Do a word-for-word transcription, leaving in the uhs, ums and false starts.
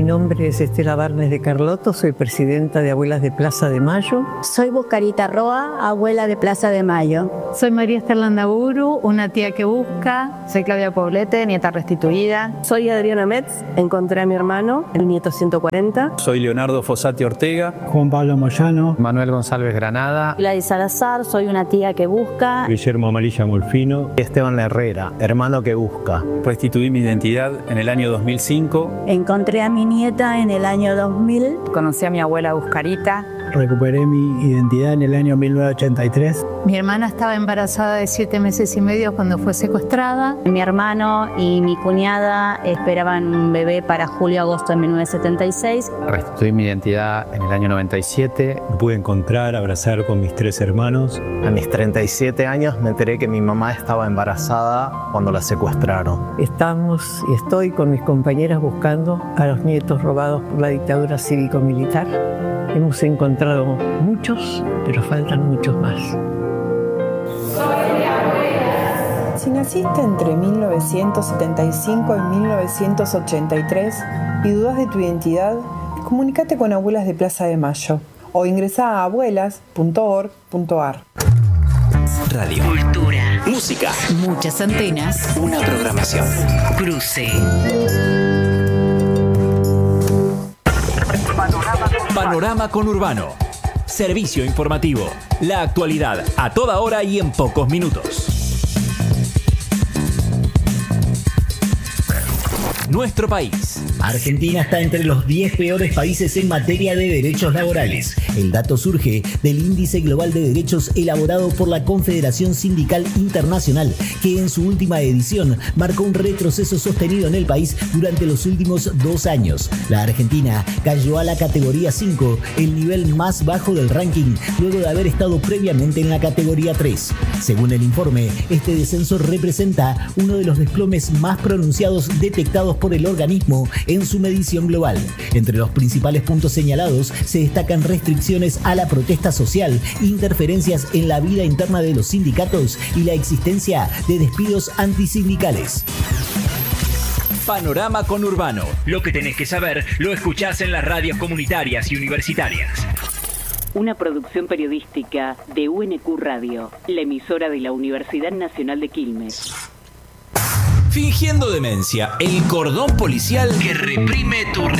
nombre es Estela Barnes de Carlotto, soy presidenta de Abuelas de Plaza de Mayo. Soy Buscarita Roa, abuela de Plaza de Mayo. Soy María Esther Landaburu, una tía que busca. Soy Claudia Poblete, nieta restituida. Soy Adriana Metz, encontré a mi hermano, el nieto ciento cuarenta. Soy Leonardo Fossati Ortega. Juan Pablo Moyano. Manuel González Granada. Gladys Salazar, soy una tía que busca. Guillermo Amarilla Molfino. Esteban Herrera, hermano que busca. Restituí mi identidad en el año dos mil cinco. Encontré a mi nieta en el año dos mil. Conocí a mi abuela Buscarita. Recuperé mi identidad en el año mil novecientos ochenta y tres. Mi hermana estaba embarazada de siete meses y medio cuando fue secuestrada. Mi hermano y mi cuñada esperaban un bebé para julio-agosto de mil novecientos setenta y seis. Restituí mi identidad en el año noventa y siete. Me pude encontrar, abrazar con mis tres hermanos. A mis treinta y siete años me enteré que mi mamá estaba embarazada cuando la secuestraron. Estamos y estoy con mis compañeras buscando a los nietos robados por la dictadura cívico-militar. Hemos encontrado muchos, pero faltan muchos más. Si naciste entre mil novecientos setenta y cinco y mil novecientos ochenta y tres y dudas de tu identidad, comunícate con Abuelas de Plaza de Mayo o ingresa a abuelas punto org punto ar. Radio. Cultura. Música. Muchas antenas. Una programación. Cruce. Panorama Conurbano. Servicio informativo. La actualidad a toda hora y en pocos minutos. Nuestro país. Argentina está entre los diez peores países en materia de derechos laborales. El dato surge del Índice Global de Derechos elaborado por la Confederación Sindical Internacional, que en su última edición marcó un retroceso sostenido en el país durante los últimos dos años. La Argentina cayó a la categoría cinco, el nivel más bajo del ranking, luego de haber estado previamente en la categoría tres. Según el informe, este descenso representa uno de los desplomes más pronunciados detectados por el organismo en su medición global. Entre los principales puntos señalados se destacan restricciones a la protesta social, interferencias en la vida interna de los sindicatos y la existencia de despidos antisindicales. Panorama Conurbano. Lo que tenés que saber lo escuchás en las radios comunitarias y universitarias. Una producción periodística de U N Q Radio, la emisora de la Universidad Nacional de Quilmes. Fingiendo demencia, el cordón policial que reprime tu